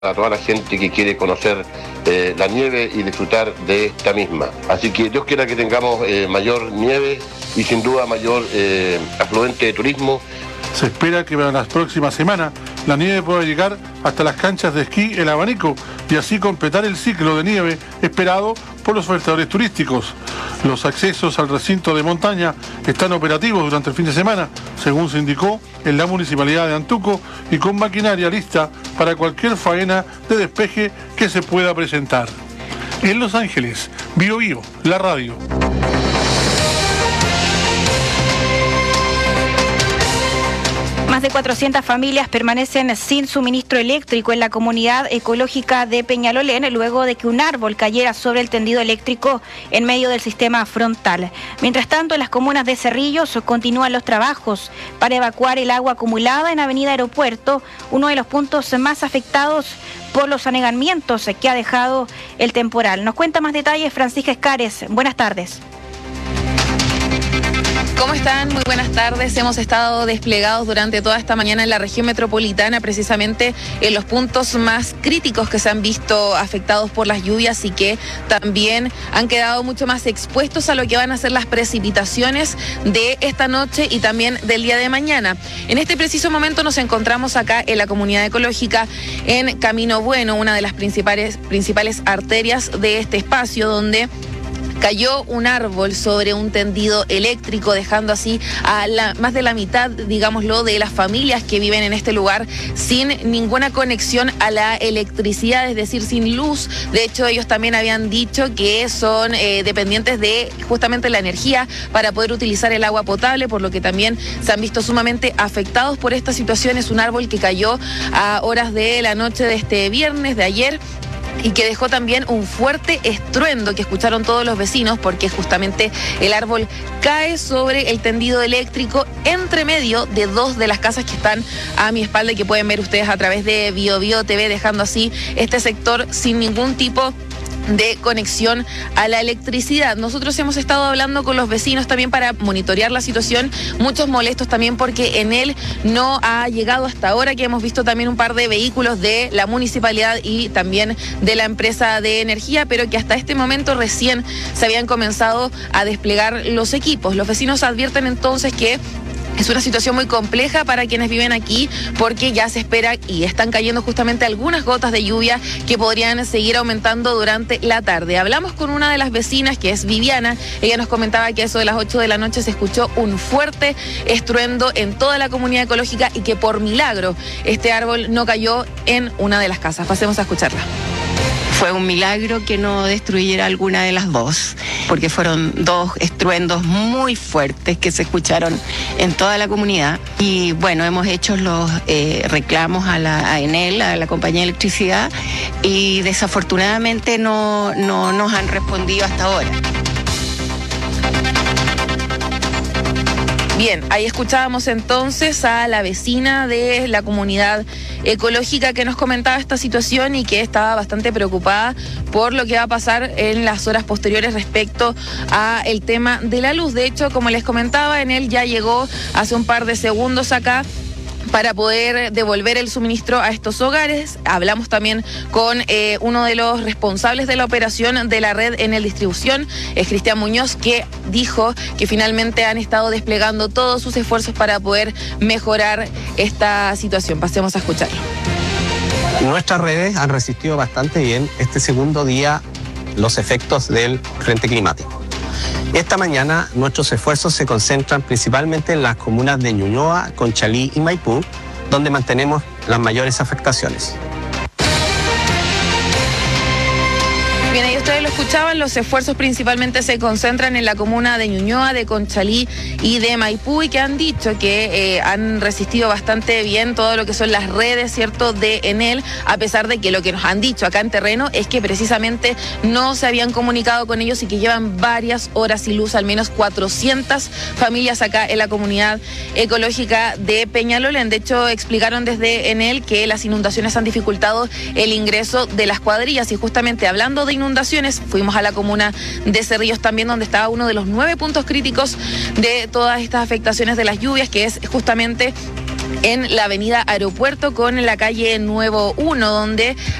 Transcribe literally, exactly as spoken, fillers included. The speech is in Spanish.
a toda la gente que quiere conocer eh, la nieve y disfrutar de esta misma. Así que Dios quiera que tengamos eh, mayor nieve y sin duda mayor eh, afluente de turismo. Se espera que para las próximas semanas la nieve pueda llegar hasta las canchas de esquí El Abanico y así completar el ciclo de nieve esperado por los ofertadores turísticos. Los accesos al recinto de montaña están operativos durante el fin de semana, según se indicó en la Municipalidad de Antuco, y con maquinaria lista para cualquier faena de despeje que se pueda presentar. En Los Ángeles, Bio Bio, la radio. Más de cuatrocientas familias permanecen sin suministro eléctrico en la comunidad ecológica de Peñalolén luego de que un árbol cayera sobre el tendido eléctrico en medio del sistema frontal. Mientras tanto, en las comunas de Cerrillos continúan los trabajos para evacuar el agua acumulada en Avenida Aeropuerto, uno de los puntos más afectados por los anegamientos que ha dejado el temporal. Nos cuenta más detalles Francisca Escares. Buenas tardes. ¿Cómo están? Muy buenas tardes. Hemos estado desplegados durante toda esta mañana en la región metropolitana, precisamente en los puntos más críticos que se han visto afectados por las lluvias y que también han quedado mucho más expuestos a lo que van a ser las precipitaciones de esta noche y también del día de mañana. En este preciso momento nos encontramos acá en la comunidad ecológica en Camino Bueno, una de las principales, principales arterias de este espacio, donde cayó un árbol sobre un tendido eléctrico, dejando así a la, más de la mitad, digámoslo, de las familias que viven en este lugar sin ninguna conexión a la electricidad, es decir, sin luz. De hecho, ellos también habían dicho que son eh, dependientes de justamente la energía para poder utilizar el agua potable, por lo que también se han visto sumamente afectados por esta situación. Es un árbol que cayó a horas de la noche de este viernes, de ayer, y que dejó también un fuerte estruendo que escucharon todos los vecinos, porque justamente el árbol cae sobre el tendido eléctrico entre medio de dos de las casas que están a mi espalda y que pueden ver ustedes a través de Bio Bio T V, dejando así este sector sin ningún tipo de conexión a la electricidad. Nosotros hemos estado hablando con los vecinos también para monitorear la situación, muchos molestos también porque en él no ha llegado hasta ahora, que hemos visto también un par de vehículos de la municipalidad y también de la empresa de energía, pero que hasta este momento recién se habían comenzado a desplegar los equipos. Los vecinos advierten entonces que es una situación muy compleja para quienes viven aquí, porque ya se espera y están cayendo justamente algunas gotas de lluvia que podrían seguir aumentando durante la tarde. Hablamos con una de las vecinas, que es Viviana. Ella nos comentaba que a eso de las ocho de la noche se escuchó un fuerte estruendo en toda la comunidad ecológica y que por milagro este árbol no cayó en una de las casas. Pasemos a escucharla. Fue un milagro que no destruyera alguna de las dos, porque fueron dos estruendos muy fuertes que se escucharon en toda la comunidad. Y bueno, hemos hecho los eh, reclamos a la a Enel, a la compañía de electricidad, y desafortunadamente no, no nos han respondido hasta ahora. Bien, ahí escuchábamos entonces a la vecina de la comunidad ecológica que nos comentaba esta situación y que estaba bastante preocupada por lo que va a pasar en las horas posteriores respecto a el tema de la luz. De hecho, como les comentaba, Enel ya llegó hace un par de segundos acá para poder devolver el suministro a estos hogares. Hablamos también con eh, uno de los responsables de la operación de la red Enel Distribución, es Cristian Muñoz, que dijo que finalmente han estado desplegando todos sus esfuerzos para poder mejorar esta situación. Pasemos a escucharlo. Nuestras redes han resistido bastante bien este segundo día los efectos del frente climático. Esta mañana nuestros esfuerzos se concentran principalmente en las comunas de Ñuñoa, Conchalí y Maipú, donde mantenemos las mayores afectaciones. Bien, ahí ustedes lo escuchaban, los esfuerzos principalmente se concentran en la comuna de Ñuñoa, de Conchalí y de Maipú, y que han dicho que eh, han resistido bastante bien todo lo que son las redes, ¿cierto?, de Enel, a pesar de que lo que nos han dicho acá en terreno es que precisamente no se habían comunicado con ellos y que llevan varias horas sin luz, al menos cuatrocientas familias acá en la comunidad ecológica de Peñalolén. De hecho, explicaron desde Enel que las inundaciones han dificultado el ingreso de las cuadrillas, y justamente hablando de inundaciones, fuimos a la comuna de Cerrillos también, donde estaba uno de los nueve puntos críticos de todas estas afectaciones de las lluvias, que es justamente en la avenida Aeropuerto con la calle Nuevo uno, donde